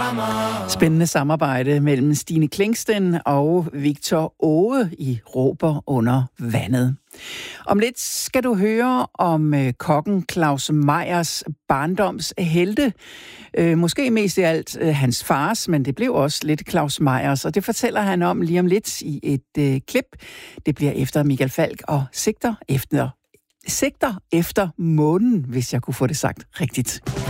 Spændende samarbejde mellem Stine Klingsten og Victor Åge i Råber under vandet. Om lidt skal du høre om kokken Claus Meyers barndomshelte. Måske mest af alt hans fars, men det blev også lidt Claus Meyers, og det fortæller han om lige om lidt i et klip. Det bliver efter Michael Falch og sigter efter månen, hvis jeg kunne få det sagt rigtigt.